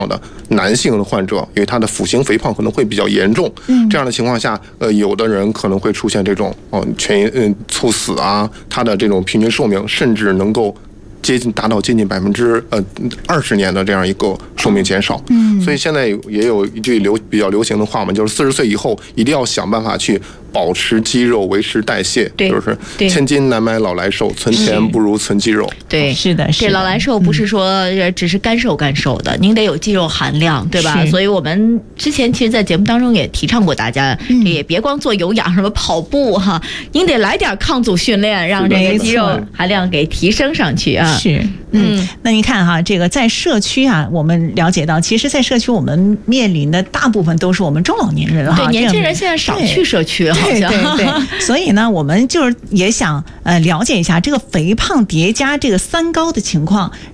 的男性的患者，因为他的腹型肥胖可能会比较严重，这样的情况下，有的人可能会出现这种猝死啊，他的这种平均寿命甚至能够达到接近20%年的这样一个寿命减少。所以现在也有一句比较流行的话嘛，就是40岁以后一定要想办法去保持肌肉，维持代谢，就是千金难买老来瘦，存钱不如存肌肉。 对，是的，这老来瘦不是说只是干瘦的，您得有肌肉含量，对吧？所以我们之前其实在节目当中也提倡过大家，也别光做有氧什么跑步哈，您得来点抗阻训练，让这个肌肉含量给提升上去啊。 是，那您看哈，这个在社区啊，我们了解到，其实，在社区我们面临的大部分都是我们中老年人哈， 对，年轻人现在少去社区。 对，所以呢，我们就是也想了解一下这个肥胖叠加这个3高的情况